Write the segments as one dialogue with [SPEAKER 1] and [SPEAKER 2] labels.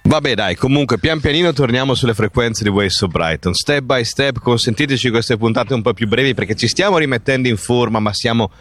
[SPEAKER 1] Vabbè dai, comunque pian pianino torniamo sulle frequenze di Waves of Brighton, step by step. Consentiteci queste puntate un po' più brevi perché ci stiamo rimettendo in forma, ma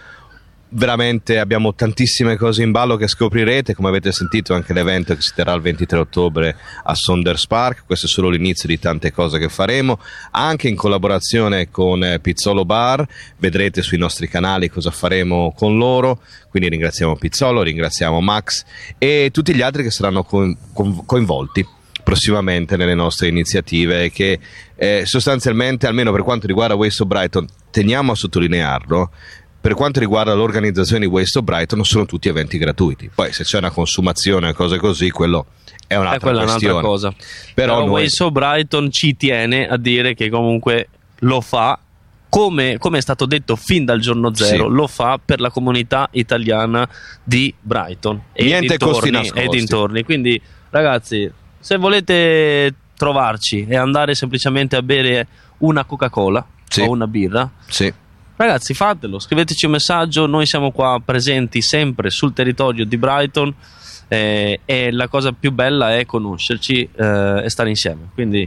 [SPEAKER 1] abbiamo tantissime cose in ballo che scoprirete. Come avete sentito, anche l'evento che si terrà il 23 ottobre a Saunders Park. Questo è solo l'inizio di tante cose che faremo, anche in collaborazione con Pizzolo Bar. Vedrete sui nostri canali cosa faremo con loro, quindi ringraziamo Pizzolo, ringraziamo Max e tutti gli altri che saranno coinvolti prossimamente nelle nostre iniziative, che sostanzialmente, almeno per quanto riguarda Waves of Brighton, teniamo a sottolinearlo, per quanto riguarda l'organizzazione di Waves of Brighton sono tutti eventi gratuiti. Poi se c'è una consumazione e cose così, quello è un'altra questione.
[SPEAKER 2] Un'altra cosa.
[SPEAKER 1] Però
[SPEAKER 2] Waves of Brighton ci tiene a dire che comunque lo fa, come è stato detto fin dal giorno zero, sì, lo fa per la comunità italiana di Brighton
[SPEAKER 1] niente costi nascosti
[SPEAKER 2] e dintorni. Quindi ragazzi, se volete trovarci e andare semplicemente a bere una Coca-Cola, sì, o una birra,
[SPEAKER 1] sì,
[SPEAKER 2] ragazzi, fatelo, scriveteci un messaggio, noi siamo qua presenti sempre sul territorio di Brighton, e la cosa più bella è conoscerci e stare insieme, quindi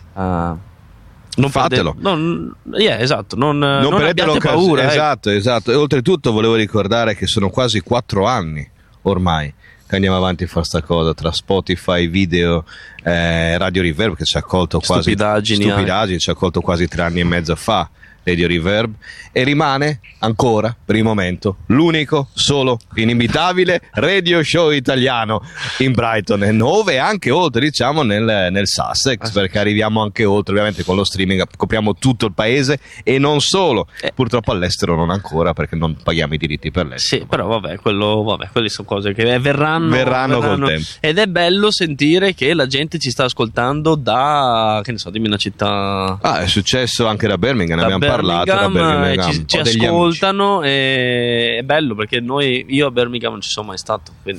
[SPEAKER 2] non
[SPEAKER 1] fatelo,
[SPEAKER 2] esatto, non abbiate paura.
[SPEAKER 1] Esatto. E oltretutto volevo ricordare che sono quasi 4 anni ormai che andiamo avanti a fare sta cosa, tra Spotify, video, Radio Reverb che ci ha accolto quasi stupidaggini, ci ha accolto quasi 3 anni e mezzo fa, Radio Reverb, e rimane ancora per il momento l'unico, solo, inimitabile radio show italiano in Brighton e 9, anche oltre, diciamo, nel Sussex, perché arriviamo anche oltre, ovviamente con lo streaming copriamo tutto il paese e non solo, purtroppo all'estero non ancora perché non paghiamo i diritti per l'estero.
[SPEAKER 2] Sì, però vabbè, quelle sono cose che verranno
[SPEAKER 1] col tempo.
[SPEAKER 2] Ed è bello sentire che la gente ci sta ascoltando da, che ne so, dimmi una città.
[SPEAKER 1] È successo anche da Birmingham, ne abbiamo parlato, da Birmingham,
[SPEAKER 2] ci ascoltano, e è bello perché io a Birmingham non ci sono mai stato, quindi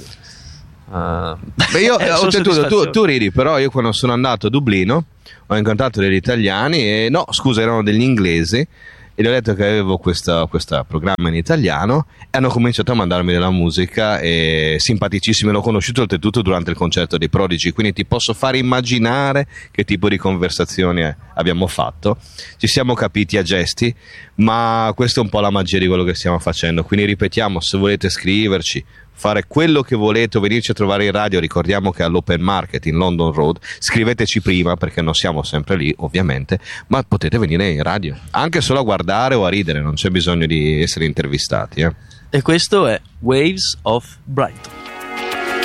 [SPEAKER 1] oltretutto tu ridi, però io quando sono andato a Dublino ho incontrato degli italiani erano degli inglesi, e gli ho detto che avevo questo programma in italiano e hanno cominciato a mandarmi della musica, e simpaticissimi, l'ho conosciuto oltretutto durante il concerto dei Prodigy, quindi ti posso fare immaginare che tipo di conversazioni abbiamo fatto. Ci siamo capiti a gesti, ma questa è un po' la magia di quello che stiamo facendo, quindi ripetiamo, se volete scriverci, fare quello che volete o venirci a trovare in radio, ricordiamo che all'Open Market in London Road, scriveteci prima perché non siamo sempre lì ovviamente, ma potete venire in radio anche solo a guardare o a ridere, non c'è bisogno di essere intervistati.
[SPEAKER 2] E questo è Waves of Brighton.